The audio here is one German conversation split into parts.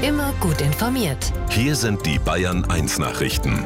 Immer gut informiert. Hier sind die Bayern 1 Nachrichten.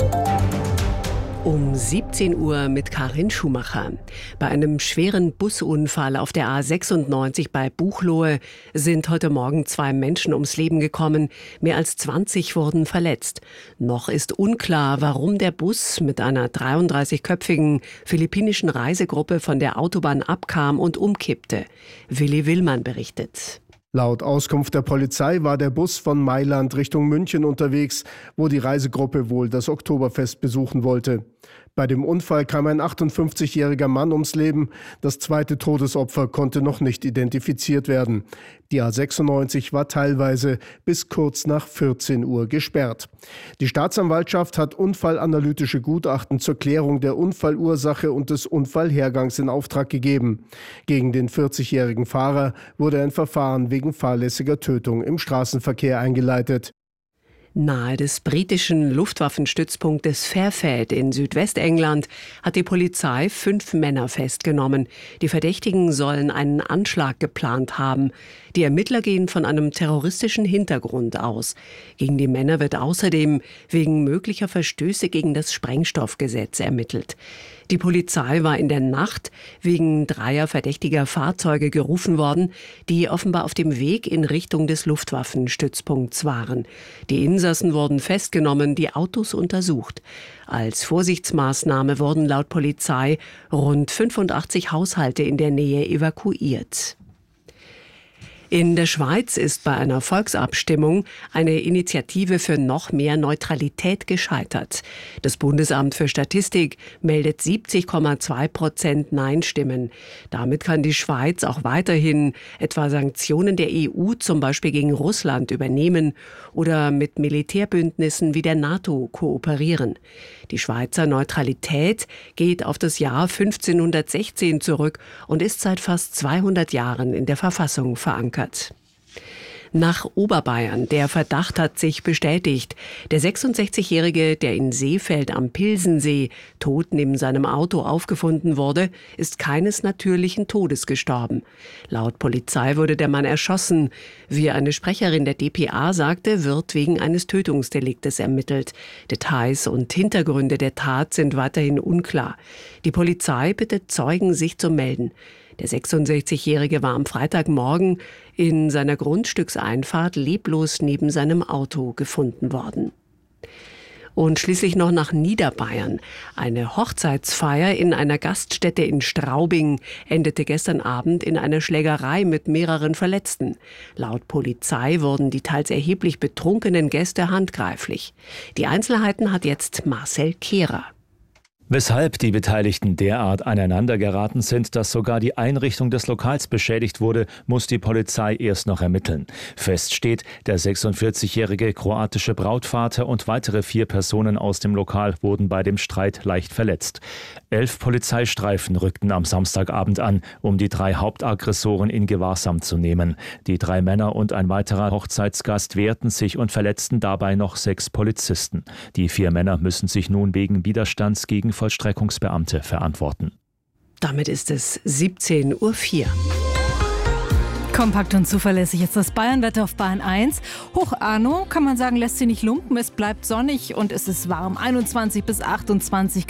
Um 17 Uhr mit Karin Schumacher. Bei einem schweren Busunfall auf der A96 bei Buchloe sind heute Morgen 2 Menschen ums Leben gekommen. Mehr als 20 wurden verletzt. Noch ist unklar, warum der Bus mit einer 33-köpfigen philippinischen Reisegruppe von der Autobahn abkam und umkippte. Willi Willmann berichtet. Laut Auskunft der Polizei war der Bus von Mailand Richtung München unterwegs, wo die Reisegruppe wohl das Oktoberfest besuchen wollte. Bei dem Unfall kam ein 58-jähriger Mann ums Leben. Das zweite Todesopfer konnte noch nicht identifiziert werden. Die A96 war teilweise bis kurz nach 14 Uhr gesperrt. Die Staatsanwaltschaft hat unfallanalytische Gutachten zur Klärung der Unfallursache und des Unfallhergangs in Auftrag gegeben. Gegen den 40-jährigen Fahrer wurde ein Verfahren wegen fahrlässiger Tötung im Straßenverkehr eingeleitet. Nahe des britischen Luftwaffenstützpunktes Fairfield in Südwestengland hat die Polizei 5 Männer festgenommen. Die Verdächtigen sollen einen Anschlag geplant haben. Die Ermittler gehen von einem terroristischen Hintergrund aus. Gegen die Männer wird außerdem wegen möglicher Verstöße gegen das Sprengstoffgesetz ermittelt. Die Polizei war in der Nacht wegen 3 verdächtiger Fahrzeuge gerufen worden, die offenbar auf dem Weg in Richtung des Luftwaffenstützpunkts waren. Die Insassen wurden festgenommen, die Autos untersucht. Als Vorsichtsmaßnahme wurden laut Polizei rund 85 Haushalte in der Nähe evakuiert. In der Schweiz ist bei einer Volksabstimmung eine Initiative für noch mehr Neutralität gescheitert. Das Bundesamt für Statistik meldet 70,2% Nein-Stimmen. Damit kann die Schweiz auch weiterhin etwa Sanktionen der EU zum Beispiel gegen Russland übernehmen oder mit Militärbündnissen wie der NATO kooperieren. Die Schweizer Neutralität geht auf das Jahr 1516 zurück und ist seit fast 200 Jahren in der Verfassung verankert. Nach Oberbayern. Der Verdacht hat sich bestätigt. Der 66-Jährige, der in Seefeld am Pilsensee tot neben seinem Auto aufgefunden wurde, ist keines natürlichen Todes gestorben. Laut Polizei wurde der Mann erschossen. Wie eine Sprecherin der dpa sagte, wird wegen eines Tötungsdeliktes ermittelt. Details und Hintergründe der Tat sind weiterhin unklar. Die Polizei bittet Zeugen, sich zu melden. Der 66-Jährige war am Freitagmorgen in seiner Grundstückseinfahrt leblos neben seinem Auto gefunden worden. Und schließlich noch nach Niederbayern. Eine Hochzeitsfeier in einer Gaststätte in Straubing endete gestern Abend in einer Schlägerei mit mehreren Verletzten. Laut Polizei wurden die teils erheblich betrunkenen Gäste handgreiflich. Die Einzelheiten hat jetzt Marcel Kehrer. Weshalb die Beteiligten derart aneinander geraten sind, dass sogar die Einrichtung des Lokals beschädigt wurde, muss die Polizei erst noch ermitteln. Fest steht, der 46-jährige kroatische Brautvater und weitere 4 Personen aus dem Lokal wurden bei dem Streit leicht verletzt. 11 Polizeistreifen rückten am Samstagabend an, um die 3 Hauptaggressoren in Gewahrsam zu nehmen. Die 3 Männer und ein weiterer Hochzeitsgast wehrten sich und verletzten dabei noch 6 Polizisten. Die 4 Männer müssen sich nun wegen Widerstands gegen Vollstreckungsbeamte verantworten. Damit ist es 17:04 Uhr. Kompakt und zuverlässig ist das Bayernwetter auf Bayern 1. Hoch Arno, kann man sagen, lässt sie nicht lumpen. Es bleibt sonnig und es ist warm. 21 bis 28 Grad.